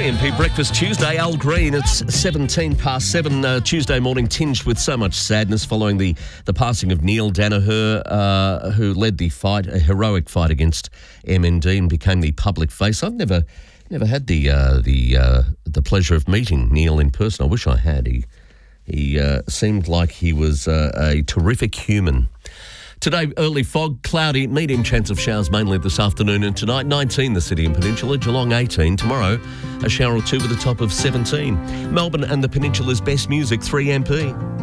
CMP Breakfast Tuesday. Al Green, it's 17 past 7, Tuesday morning, tinged with so much sadness following the passing of Neil Danaher, who led the fight, a heroic fight against MND and became the public face. I've never had the pleasure of meeting Neil in person. I wish I had. He seemed like he was a terrific human. Today, early fog, cloudy, medium chance of showers mainly this afternoon and tonight. 19 the city and peninsula, Geelong 18. Tomorrow, a shower or two with a top of 17. Melbourne and the peninsula's best music, 3MP.